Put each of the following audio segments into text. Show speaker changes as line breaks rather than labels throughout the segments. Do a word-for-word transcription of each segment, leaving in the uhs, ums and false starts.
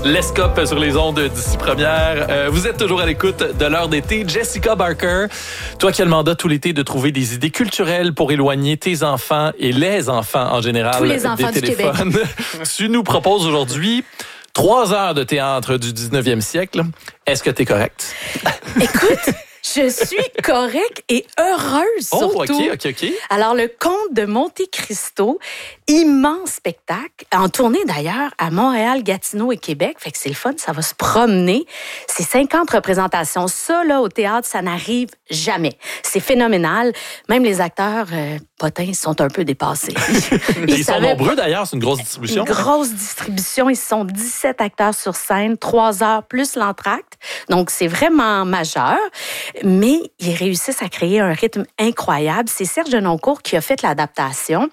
L'Escope sur les ondes d'ici première. Euh, vous êtes toujours à l'écoute de l'heure d'été. Jessica Barker, toi qui as le mandat tout l'été de trouver des idées culturelles pour éloigner tes enfants et les enfants en général
Tous les enfants
des
du
téléphones.
Québec.
Tu nous proposes aujourd'hui trois heures de théâtre du dix-neuvième siècle. Est-ce que tu es correcte?
Écoute, je suis correcte et heureuse surtout.
Oh, OK, OK, OK.
Alors, le Comte de Monte Cristo, immense spectacle, en tournée d'ailleurs à Montréal, Gatineau et Québec. Fait que c'est le fun, ça va se promener. C'est cinquante représentations. Ça, là, au théâtre, ça n'arrive jamais. C'est phénoménal. Même les acteurs euh, potins sont un peu dépassés.
Ils, ils sont nombreux d'ailleurs, c'est une grosse distribution.
Une grosse distribution. Ils sont dix-sept acteurs sur scène, trois heures plus l'entracte. Donc, c'est vraiment majeur. Mais ils réussissent à créer un rythme incroyable. C'est Serge Denoncourt qui a fait l'adaptation.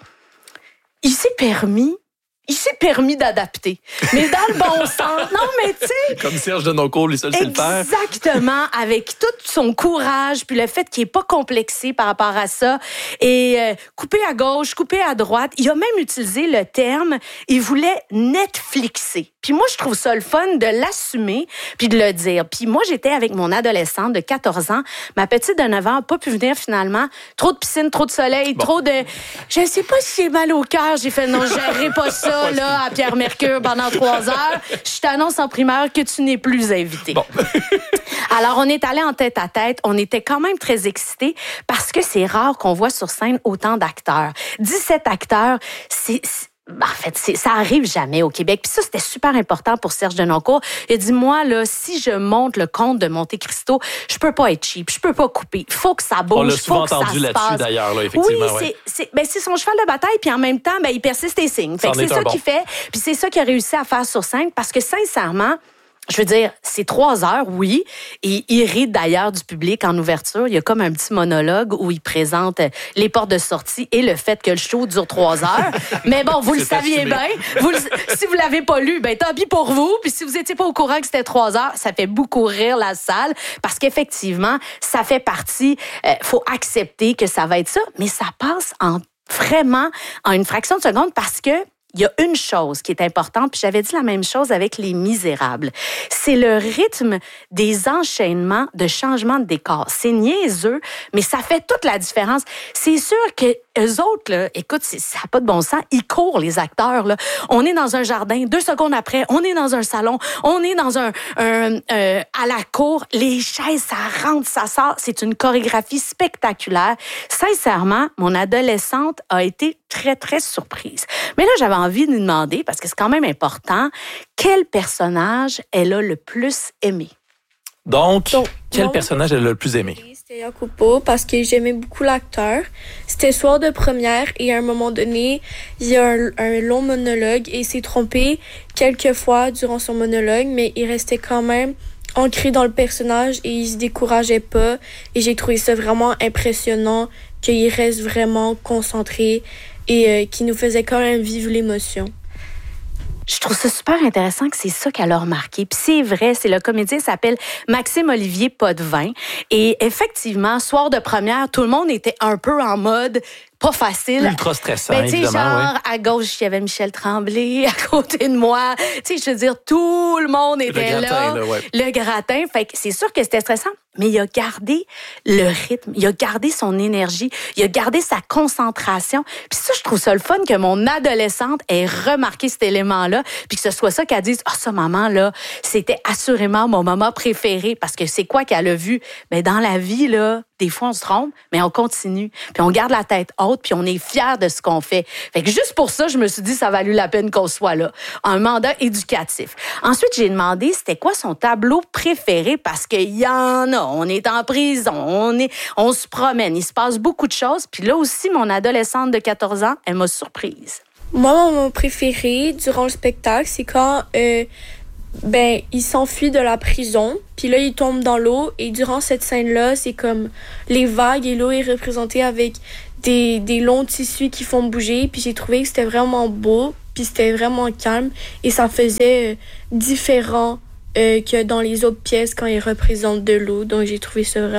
Il s'est permis, il s'est permis d'adapter. Mais dans le bon sens. Non, mais tu sais...
Comme Serge Denoncourt, lui seul, c'est le faire.
Exactement. Avec tout son courage, puis le fait qu'il n'est pas complexé par rapport à ça. Et euh, coupé à gauche, coupé à droite. Il a même utilisé le terme, il voulait Netflixer. Puis moi, je trouve ça le fun de l'assumer puis de le dire. Puis moi, j'étais avec mon adolescente de quatorze ans. Ma petite de neuf ans n'a pas pu venir finalement. Trop de piscine, trop de soleil, bon. trop de... Je sais pas si j'ai mal au cœur. J'ai fait non, je gérerai pas ça là, à Pierre Mercure pendant trois heures. Je t'annonce en primeur que tu n'es plus invité. Bon. Alors, on est allé en tête à tête. On était quand même très excités parce que c'est rare qu'on voit sur scène autant d'acteurs. dix-sept acteurs, c'est... En fait, c'est, ça arrive jamais au Québec. Puis ça, c'était super important pour Serge Denoncourt. Il a dit, moi, là, si je monte le Comte de Monte Cristo, je peux pas être cheap, je peux pas couper. Il faut que ça bouge,
on l'a
faut
souvent
que ça
entendu
se
là-dessus,
passe.
d'ailleurs, là, effectivement.
Oui,
ouais.
c'est, c'est, ben, c'est son cheval de bataille, puis en même temps, ben, il persiste et signe. Fait que c'est ça bon. qu'il fait, puis c'est ça qu'il a réussi à faire sur scène, parce que sincèrement, je veux dire, c'est trois heures, oui. Et il rit d'ailleurs du public en ouverture. Il y a comme un petit monologue où il présente les portes de sortie et le fait que le show dure trois heures. Mais bon, vous le saviez bien. Vous le, si vous l'avez pas lu, ben tant pis pour vous. Puis si vous étiez pas au courant que c'était trois heures, ça fait beaucoup rire la salle parce qu'effectivement, ça fait partie. Euh, faut accepter que ça va être ça, mais ça passe en vraiment en une fraction de seconde parce que il y a une chose qui est importante, puis j'avais dit la même chose avec Les Misérables. C'est le rythme des enchaînements de changements de décor. C'est niaiseux, mais ça fait toute la différence. C'est sûr que eux autres, là, écoute, ça n'a pas de bon sens. Ils courent, les acteurs. Là. On est dans un jardin, deux secondes après, on est dans un salon, on est dans un, un euh, à la cour. Les chaises, ça rentre, ça sort. C'est une chorégraphie spectaculaire. Sincèrement, mon adolescente a été très, très surprise. Mais là, j'avais envie de lui demander, parce que c'est quand même important, quel personnage elle a le plus aimé?
Donc, Donc quel
moi,
personnage elle a le plus aimé?
C'était Jacopo, parce que j'aimais beaucoup l'acteur. C'était soir de première, et à un moment donné, il y a un, un long monologue, et il s'est trompé quelques fois durant son monologue, mais il restait quand même ancré dans le personnage, et il se décourageait pas. Et j'ai trouvé ça vraiment impressionnant, qu'il reste vraiment concentré, et euh, qui nous faisait quand même vivre l'émotion.
Je trouve ça super intéressant que c'est ça qu'elle a remarqué. Puis c'est vrai, c'est le comédien s'appelle Maxime Olivier Potvin. Et effectivement, soir de première, tout le monde était un peu en mode pas facile.
Ultra stressant,
ben,
évidemment.
Genre,
ouais.
à gauche, il y avait Michel Tremblay, à côté de moi. Tu sais, je veux dire, tout le monde était
le gratin,
là.
là ouais.
Le gratin. Fait que c'est sûr que c'était stressant, mais il a gardé le rythme. Il a gardé son énergie. Il a gardé sa concentration. Puis ça, je trouve ça le fun que mon adolescente ait remarqué cet élément-là, puis que ce soit ça qu'elle dise, ah, oh, ça, maman, là, c'était assurément mon moment préféré, parce que c'est quoi qu'elle a vu? Ben, dans la vie, là, des fois, on se trompe, mais on continue. Puis on garde la tête haute, puis on est fiers de ce qu'on fait. Fait que juste pour ça, je me suis dit, ça a valu la peine qu'on soit là. Un mandat éducatif. Ensuite, j'ai demandé, c'était quoi son tableau préféré? Parce qu'il y en a. On est en prison, on, est, on se promène, il se passe beaucoup de choses. Puis là aussi, mon adolescente de quatorze ans, elle m'a surprise.
Moi, mon moment préféré durant le spectacle, c'est quand... Euh, ben, il s'enfuit de la prison, puis là, il tombe dans l'eau, et durant cette scène-là, c'est comme les vagues, et l'eau est représentée avec des, des longs tissus qui font bouger, puis j'ai trouvé que c'était vraiment beau, puis c'était vraiment calme, et ça faisait euh, différent euh, que dans les autres pièces quand ils représentent de l'eau, donc j'ai trouvé ça vraiment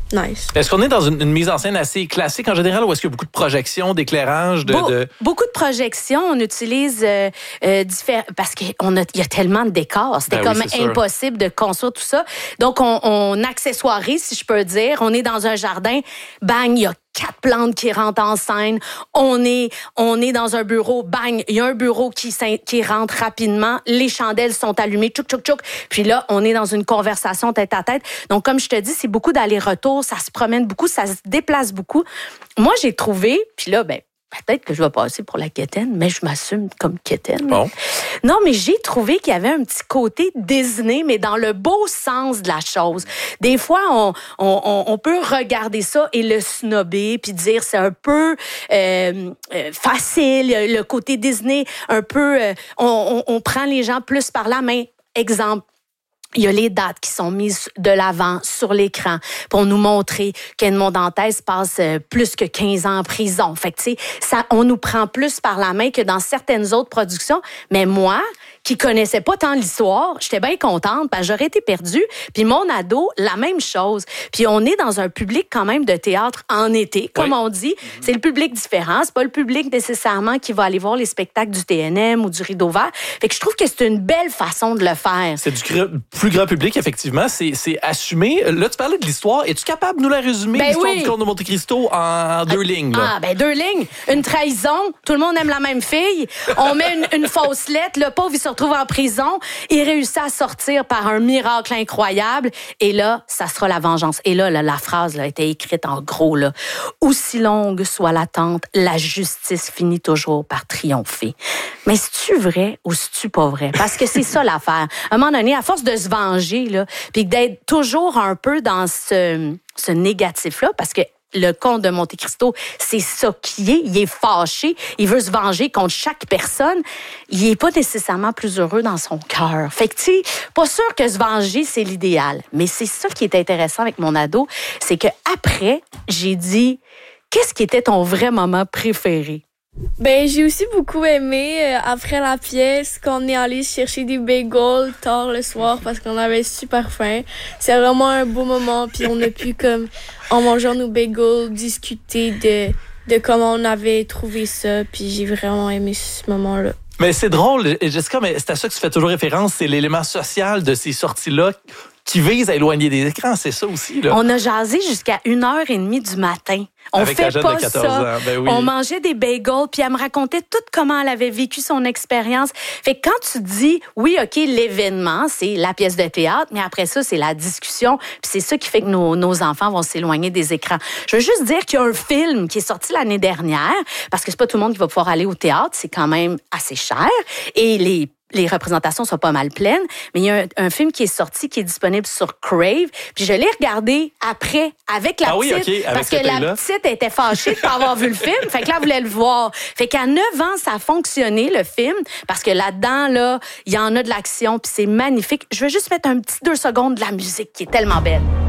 nice.
Est-ce qu'on est dans une, une mise en scène assez classique en général ou est-ce qu'il y a beaucoup de projections, d'éclairage? De,
Be-
de...
Beaucoup de projections. On utilise euh, euh, différents... Parce qu'il y a tellement de décors. C'était
Ben
comme
oui,
impossible sûr. de construire tout ça. Donc, on, on accessoirise, si je peux dire. On est dans un jardin. Bang, il y a quatre plantes qui rentrent en scène. On est, on est dans un bureau. Bang, il y a un bureau qui, qui rentre rapidement. Les chandelles sont allumées. Tchouk, tchouk, tchouk. Puis là, on est dans une conversation tête à tête. Donc, comme je te dis, c'est beaucoup d'aller-retour. Ça se promène beaucoup. Ça se déplace beaucoup. Moi, j'ai trouvé, puis là, ben, peut-être que je vais passer pour la quétaine, mais je m'assume comme quétaine.
Bon.
Non, mais j'ai trouvé qu'il y avait un petit côté Disney, mais dans le beau sens de la chose. Des fois, on, on, on peut regarder ça et le snobber, puis dire c'est un peu euh, euh, facile, le côté Disney, un peu... Euh, on, on, on prend les gens plus par la main. Exemple, il y a les dates qui sont mises de l'avant sur l'écran pour nous montrer qu'Edmond Dantes passe plus que quinze ans en prison. Fait que, tu sais, ça, on nous prend plus par la main que dans certaines autres productions. Mais moi, qui connaissais pas tant l'histoire, j'étais bien contente parce que j'aurais été perdue. Puis mon ado, la même chose. Puis on est dans un public quand même de théâtre en été, comme oui. on dit. Mm-hmm. C'est le public différent. C'est pas le public nécessairement qui va aller voir les spectacles du T N M ou du Rideau Vert. Fait que je trouve que c'est une belle façon de le faire.
C'est du plus grand public, effectivement. C'est, c'est assumé. Là, tu parlais de l'histoire. Es-tu capable de nous la résumer, ben l'histoire oui. du Comte de Monte Cristo, en deux ah, lignes? Là?
Ah, ben deux lignes. Une trahison. Tout le monde aime la même fille. On met une, une fausse lettre. Le pauvre, il se retrouve en prison. Il réussit à sortir par un miracle incroyable. Et là, ça sera la vengeance. Et là, là la phrase là, était écrite en gros. Là. Aussi longue soit l'attente, la justice finit toujours par triompher. Mais c'est-tu vrai ou c'est-tu pas vrai? Parce que c'est ça l'affaire. À un moment donné, à force de se venger, là, puis d'être toujours un peu dans ce, ce négatif-là, parce que le comte de Monte Cristo, c'est ça qui est. Il est fâché. Il veut se venger contre chaque personne. Il est pas nécessairement plus heureux dans son cœur. Fait que, tu sais, pas sûr que se venger, c'est l'idéal. Mais c'est ça qui est intéressant avec mon ado. C'est que après, j'ai dit, qu'est-ce qui était ton vrai moment préféré?
Ben, j'ai aussi beaucoup aimé, euh, après la pièce, qu'on est allé chercher des bagels tard le soir parce qu'on avait super faim. C'est vraiment un beau moment, puis on a pu, comme, en mangeant nos bagels, discuter de, de comment on avait trouvé ça, puis j'ai vraiment aimé ce moment-là.
Mais c'est drôle, Jessica, mais c'est à ça que tu fais toujours référence, c'est l'élément social de ces sorties-là qui vise à éloigner des écrans, c'est ça aussi, là.
On a jasé jusqu'à une heure et demie du matin. On
Avec
fait pas
de quatorze
ça.
Ans. Ben oui.
On mangeait des bagels, puis elle me racontait tout comment elle avait vécu son expérience. Fait que quand tu dis, oui, OK, l'événement, c'est la pièce de théâtre, mais après ça, c'est la discussion, puis c'est ça qui fait que nos, nos enfants vont s'éloigner des écrans. Je veux juste dire qu'il y a un film qui est sorti l'année dernière, parce que c'est pas tout le monde qui va pouvoir aller au théâtre, c'est quand même assez cher, et les les représentations sont pas mal pleines, mais il y a un, un film qui est sorti, qui est disponible sur Crave, puis je l'ai regardé après, avec la
ah
petite,
oui, okay, avec
parce que la petite était fâchée de pas avoir vu le film, fait que là, elle voulait le voir. Fait qu'à neuf ans, ça a fonctionné, le film, parce que là-dedans, là, il y en a de l'action, puis c'est magnifique. Je veux juste mettre un petit deux secondes de la musique qui est tellement belle.